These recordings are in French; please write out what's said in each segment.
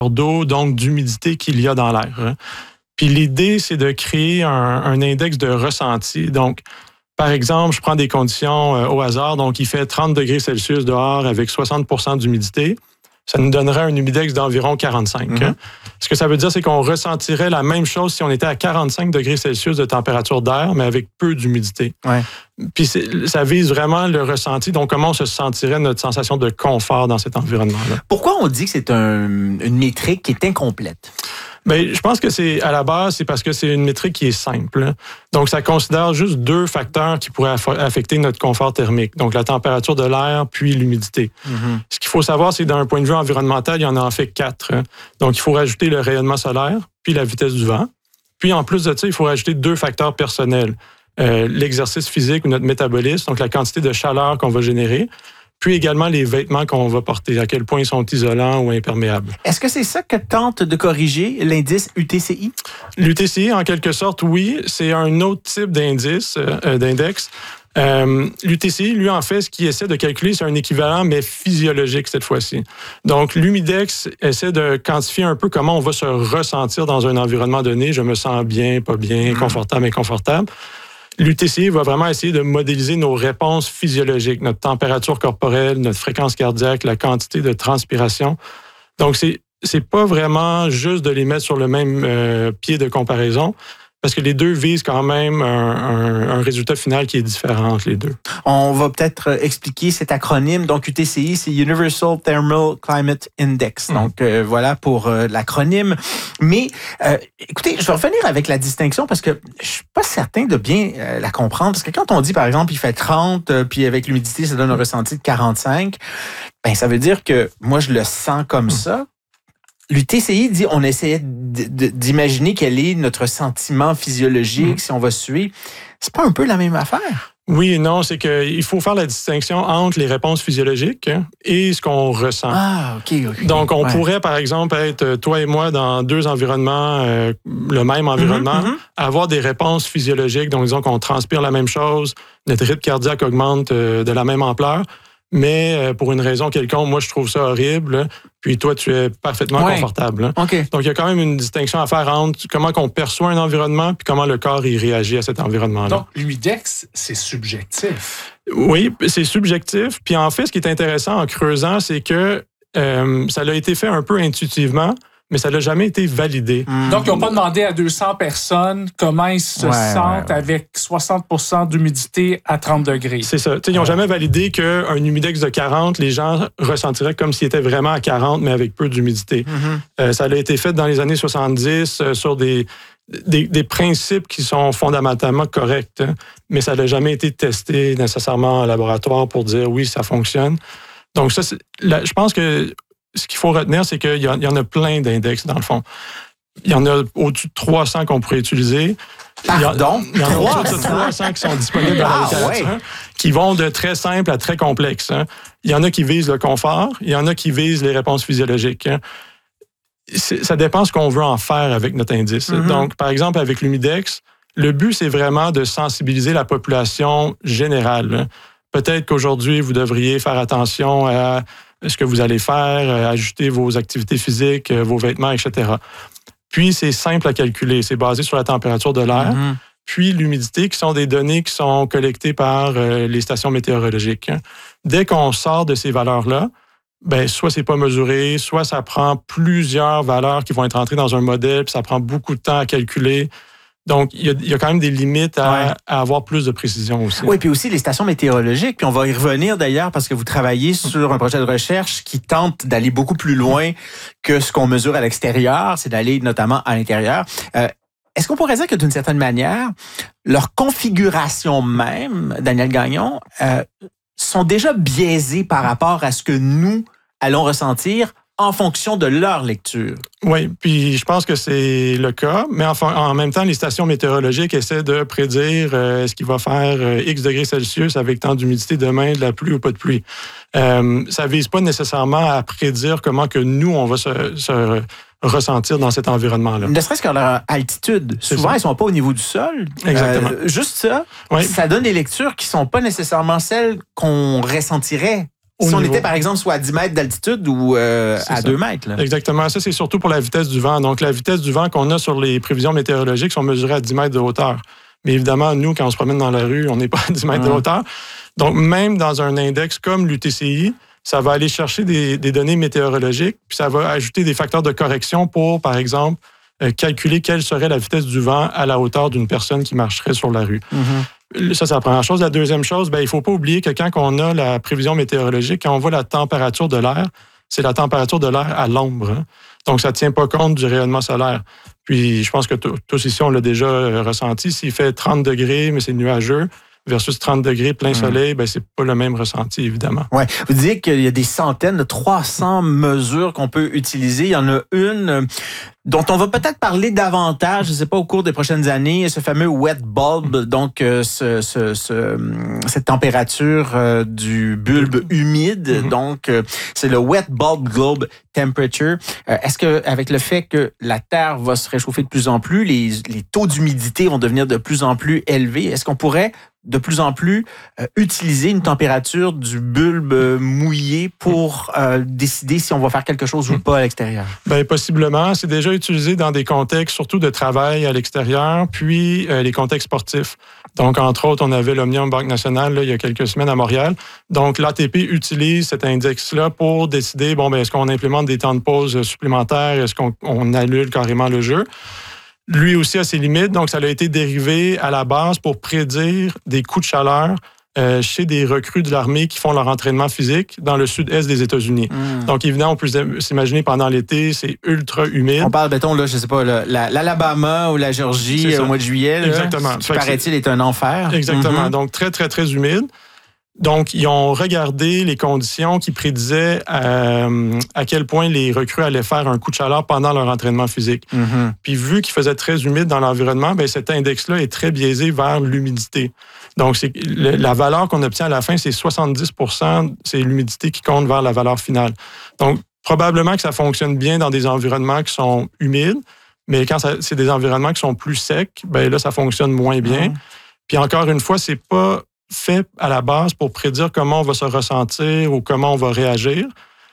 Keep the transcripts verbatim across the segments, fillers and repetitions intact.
d'eau, donc d'humidité qu'il y a dans l'air. Hein. Puis l'idée, c'est de créer un, un index de ressenti. Donc, par exemple, je prends des conditions euh, au hasard, donc il fait trente degrés Celsius dehors avec soixante pour cent d'humidité. Ça nous donnerait un humidex d'environ quarante-cinq. Mm-hmm. Hein. Ce que ça veut dire, c'est qu'on ressentirait la même chose si on était à quarante-cinq degrés Celsius de température d'air, mais avec peu d'humidité. Ouais. Puis c'est, ça vise vraiment le ressenti, donc comment on se sentirait notre sensation de confort dans cet environnement-là. Pourquoi on dit que c'est un, une métrique qui est incomplète? Bien, je pense que c'est à la base, c'est parce que c'est une métrique qui est simple. Donc, ça considère juste deux facteurs qui pourraient affecter notre confort thermique. Donc, la température de l'air puis l'humidité. Mm-hmm. Ce qu'il faut savoir, c'est d'un point de vue environnemental, il y en a en fait quatre. Donc, il faut rajouter le rayonnement solaire puis la vitesse du vent. Puis, en plus de ça, il faut rajouter deux facteurs personnels. Euh, l'exercice physique ou notre métabolisme, donc la quantité de chaleur qu'on va générer. Puis également les vêtements qu'on va porter, à quel point ils sont isolants ou imperméables. Est-ce que c'est ça que tente de corriger l'indice U T C I? L'U T C I, en quelque sorte, oui. C'est un autre type d'indice, euh, d'index. Euh, L'U T C I, lui, en fait, ce qu'il essaie de calculer, c'est un équivalent, mais physiologique cette fois-ci. Donc, l'humidex essaie de quantifier un peu comment on va se ressentir dans un environnement donné. Je me sens bien, pas bien, confortable, inconfortable. L'U T C I va vraiment essayer de modéliser nos réponses physiologiques, notre température corporelle, notre fréquence cardiaque, la quantité de transpiration. Donc, c'est c'est pas vraiment juste de les mettre sur le même euh, pied de comparaison, parce que les deux visent quand même un, un, un résultat final qui est différent entre les deux. On va peut-être expliquer cet acronyme. Donc, U T C I, c'est Universal Thermal Climate Index. Donc, mmh. euh, voilà pour euh, l'acronyme. Mais, euh, écoutez, je vais revenir avec la distinction parce que je suis pas certain de bien euh, la comprendre. Parce que quand on dit, par exemple, il fait trente, euh, puis avec l'humidité, ça donne un ressenti de quarante-cinq, ben ça veut dire que moi, je le sens comme mmh. ça. L'U T C I dit on essayait d'imaginer quel est notre sentiment physiologique mmh. si on va suivre. C'est pas un peu la même affaire? Oui et non, c'est qu'il faut faire la distinction entre les réponses physiologiques et ce qu'on ressent. Ah, OK, OK. Donc, on ouais. pourrait, par exemple, être toi et moi dans deux environnements, euh, le même environnement, mm-hmm. avoir des réponses physiologiques, donc disons qu'on transpire la même chose, notre rythme cardiaque augmente euh, de la même ampleur, mais euh, pour une raison quelconque, moi, je trouve ça horrible, puis toi, tu es parfaitement ouais. confortable. Hein? Okay. Donc, il y a quand même une distinction à faire entre comment on perçoit un environnement puis comment le corps y réagit à cet environnement-là. Donc, l'humidex, c'est subjectif. Oui, c'est subjectif. Puis en fait, ce qui est intéressant en creusant, c'est que euh, ça a été fait un peu intuitivement, mais ça n'a jamais été validé. Mmh. Donc, ils n'ont pas demandé à deux cents personnes comment ils se ouais, sentent ouais, ouais. avec soixante pour cent d'humidité à trente degrés. C'est ça. T'sais, ils n'ont ouais. jamais validé qu'un humidex de quarante, les gens ressentiraient comme s'ils étaient vraiment à quarante, mais avec peu d'humidité. Mmh. Euh, ça a été fait dans les années soixante-dix euh, sur des, des, des principes qui sont fondamentalement corrects, hein, mais ça n'a jamais été testé nécessairement en laboratoire pour dire oui, ça fonctionne. Donc, ça, c'est, là, je pense que ce qu'il faut retenir, c'est qu'il y, y en a plein d'index, dans le fond. Il y en a au-dessus de trois cents qu'on pourrait utiliser. Pardon? Il y en a au-dessus de trois cents qui sont disponibles dans la littérature, ah, ouais. qui vont de très simple à très complexe. Hein. Il y en a qui visent le confort, il y en a qui visent les réponses physiologiques. Hein. C'est, ça dépend ce qu'on veut en faire avec notre indice. Mm-hmm. Donc, par exemple, avec l'humidex, le but, c'est vraiment de sensibiliser la population générale. Hein. Peut-être qu'aujourd'hui, vous devriez faire attention à ce que vous allez faire, ajuster vos activités physiques, vos vêtements, et cetera. Puis, c'est simple à calculer. C'est basé sur la température de l'air, mm-hmm. puis l'humidité, qui sont des données qui sont collectées par euh, les stations météorologiques. Dès qu'on sort de ces valeurs-là, ben, soit c'est pas mesuré, soit ça prend plusieurs valeurs qui vont être entrées dans un modèle, puis ça prend beaucoup de temps à calculer. Donc, il y, a, il y a quand même des limites à, ouais. à avoir plus de précision aussi. Oui, puis aussi les stations météorologiques. Puis on va y revenir d'ailleurs parce que vous travaillez sur un projet de recherche qui tente d'aller beaucoup plus loin que ce qu'on mesure à l'extérieur, c'est d'aller notamment à l'intérieur. Euh, est-ce qu'on pourrait dire que d'une certaine manière, leur configuration même, Daniel Gagnon, euh, sont déjà biaisées par rapport à ce que nous allons ressentir en fonction de leur lecture? Oui, puis je pense que c'est le cas, mais enfin, en même temps, les stations météorologiques essaient de prédire euh, est-ce qu'il va faire euh, X degrés Celsius avec tant d'humidité demain, de la pluie ou pas de pluie. Euh, ça vise pas nécessairement à prédire comment que nous, on va se, se ressentir dans cet environnement-là. Ne serait-ce qu'à leur altitude. C'est Souvent, ça. Ils ne sont pas au niveau du sol. Exactement. Euh, juste ça, oui. ça donne des lectures qui ne sont pas nécessairement celles qu'on ressentirait Si niveau. on était, par exemple, soit à dix mètres d'altitude ou euh, à ça. deux mètres. Là. Exactement. Ça, c'est surtout pour la vitesse du vent. Donc, la vitesse du vent qu'on a sur les prévisions météorologiques sont mesurées à dix mètres de hauteur. Mais évidemment, nous, quand on se promène dans la rue, on n'est pas à dix mètres mmh. de hauteur. Donc, même dans un index comme l'U T C I, ça va aller chercher des, des données météorologiques, puis ça va ajouter des facteurs de correction pour, par exemple, euh, calculer quelle serait la vitesse du vent à la hauteur d'une personne qui marcherait sur la rue. Mmh. Ça, c'est la première chose. La deuxième chose, ben, il ne faut pas oublier que quand on a la prévision météorologique, quand on voit la température de l'air, c'est la température de l'air à l'ombre. Hein. Donc, ça ne tient pas compte du rayonnement solaire. Puis, je pense que t- tous ici, on l'a déjà euh, ressenti. S'il fait trente degrés, mais c'est nuageux, versus trente degrés plein soleil, mmh. ben c'est pas le même ressenti, évidemment. Ouais. Vous dites qu'il y a des centaines de trois cents mesures qu'on peut utiliser. Il y en a une dont on va peut-être parler davantage, je ne sais pas, au cours des prochaines années, ce fameux wet bulb, donc euh, ce, ce, ce, cette température euh, du bulbe humide. Mm-hmm. Donc, euh, c'est le wet bulb globe temperature. Euh, est-ce que, avec le fait que la Terre va se réchauffer de plus en plus, les, les taux d'humidité vont devenir de plus en plus élevés, est-ce qu'on pourrait de plus en plus euh, utiliser une température du bulbe euh, mouillé pour euh, décider si on va faire quelque chose ou pas à l'extérieur? Bien, possiblement. C'est déjà utilisé dans des contextes surtout de travail à l'extérieur, puis euh, les contextes sportifs. Donc, entre autres, on avait l'Omnium Banque Nationale là, il y a quelques semaines à Montréal. Donc, l'A T P utilise cet index-là pour décider, bon, ben, est-ce qu'on implémente des temps de pause supplémentaires? Est-ce qu'on on annule carrément le jeu? Lui aussi a ses limites, donc ça a été dérivé à la base pour prédire des coups de chaleur euh, chez des recrues de l'armée qui font leur entraînement physique dans le sud-est des États-Unis. Mmh. Donc évidemment, on peut s'imaginer pendant l'été, c'est ultra humide. On parle, mettons, là, je sais pas, là, l'Alabama ou la Géorgie au mois de juillet. Là, exactement. Qui, paraît-il, est un enfer. Exactement. Mmh. Donc très, très, très humide. Donc, ils ont regardé les conditions qui prédisaient euh, à quel point les recrues allaient faire un coup de chaleur pendant leur entraînement physique. Mm-hmm. Puis, vu qu'il faisait très humide dans l'environnement, bien, cet index-là est très biaisé vers l'humidité. Donc, c'est, le, la valeur qu'on obtient à la fin, c'est soixante-dix pour cent, c'est l'humidité qui compte vers la valeur finale. Donc, probablement que ça fonctionne bien dans des environnements qui sont humides, mais quand ça, c'est des environnements qui sont plus secs, bien là, ça fonctionne moins bien. Mm-hmm. Puis, encore une fois, c'est pas fait à la base pour prédire comment on va se ressentir ou comment on va réagir.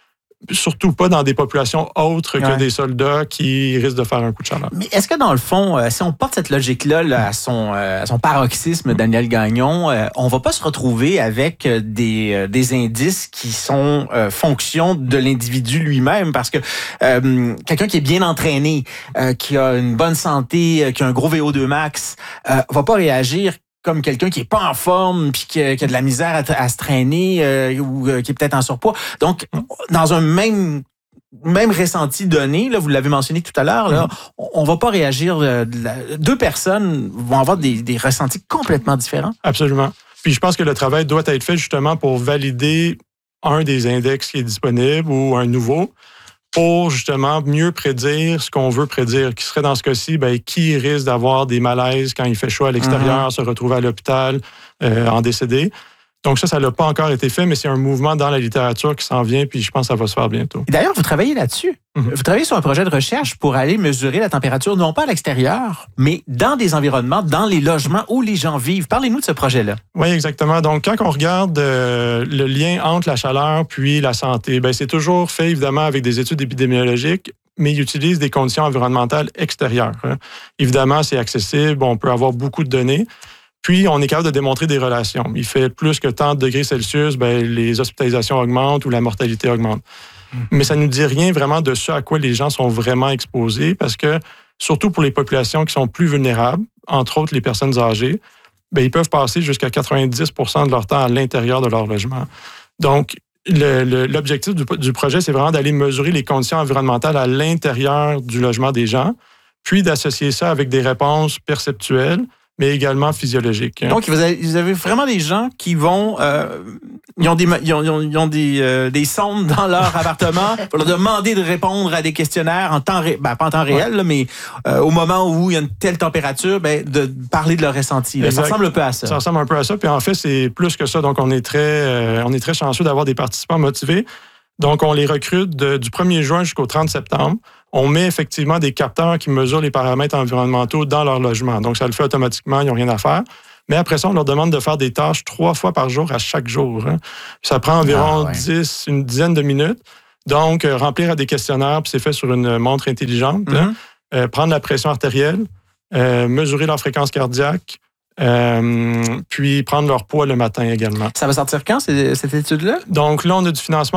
Surtout pas dans des populations autres que ouais. des soldats qui risquent de faire un coup de chaleur. Mais est-ce que dans le fond, euh, si on porte cette logique-là là, à, son, euh, à son paroxysme, Daniel Gagnon, euh, on va pas se retrouver avec des, euh, des indices qui sont euh, fonction de l'individu lui-même? Parce que euh, quelqu'un qui est bien entraîné, euh, qui a une bonne santé, euh, qui a un gros V O deux max, euh, va pas réagir comme quelqu'un qui est pas en forme puis qui, qui a de la misère à, à se traîner euh, ou euh, qui est peut-être en surpoids. Donc, dans un même même ressenti donné, là, vous l'avez mentionné tout à l'heure, là, mm-hmm. on va pas réagir. Euh, la, deux personnes vont avoir des, des ressentis complètement différents. Absolument. Puis je pense que le travail doit être fait justement pour valider un des index qui est disponible ou un nouveau, pour justement mieux prédire ce qu'on veut prédire, qui serait dans ce cas-ci, bien, qui risque d'avoir des malaises quand il fait chaud à l'extérieur, mm-hmm. se retrouver à l'hôpital, euh, en décédé. Donc ça, ça n'a pas encore été fait, mais c'est un mouvement dans la littérature qui s'en vient, puis je pense que ça va se faire bientôt. Et d'ailleurs, vous travaillez là-dessus. Mm-hmm. Vous travaillez sur un projet de recherche pour aller mesurer la température, non pas à l'extérieur, mais dans des environnements, dans les logements où les gens vivent. Parlez-nous de ce projet-là. Oui, exactement. Donc, quand on regarde euh, le lien entre la chaleur puis la santé, bien, c'est toujours fait, évidemment, avec des études épidémiologiques, mais ils utilisent des conditions environnementales extérieures. Hein. Évidemment, c'est accessible, on peut avoir beaucoup de données. Puis, on est capable de démontrer des relations. Il fait plus que tant de degrés Celsius, bien, les hospitalisations augmentent ou la mortalité augmente. Mmh. Mais ça ne nous dit rien vraiment de ce à quoi les gens sont vraiment exposés parce que, surtout pour les populations qui sont plus vulnérables, entre autres les personnes âgées, bien, ils peuvent passer jusqu'à quatre-vingt-dix pour cent de leur temps à l'intérieur de leur logement. Donc, le, le, l'objectif du, du projet, c'est vraiment d'aller mesurer les conditions environnementales à l'intérieur du logement des gens, puis d'associer ça avec des réponses perceptuelles, mais également physiologiques. Hein. Donc, vous avez, vous avez vraiment des gens qui vont... Euh, ils ont des, ils ont, ils ont des, euh, des sondes dans leur appartement pour leur demander de répondre à des questionnaires en temps réel, ben, pas en temps réel, ouais. là, mais euh, au moment où il y a une telle température, ben, de parler de leur ressenti. Là. Ça ressemble un peu à ça. Ça ressemble un peu à ça. Puis en fait, c'est plus que ça. Donc, on est très, euh, on est très chanceux d'avoir des participants motivés. Donc, on les recrute de, du premier juin jusqu'au trente septembre. On met effectivement des capteurs qui mesurent les paramètres environnementaux dans leur logement. Donc, ça le fait automatiquement, ils n'ont rien à faire. Mais après ça, on leur demande de faire des tâches trois fois par jour à chaque jour. Hein. Ça prend environ ah, ouais. dix, une dizaine de minutes. Donc, euh, remplir des questionnaires, puis c'est fait sur une montre intelligente. Mm-hmm. Hein. Euh, prendre la pression artérielle, euh, mesurer leur fréquence cardiaque, euh, puis prendre leur poids le matin également. Ça va sortir quand, cette étude-là? Donc là, on a du financement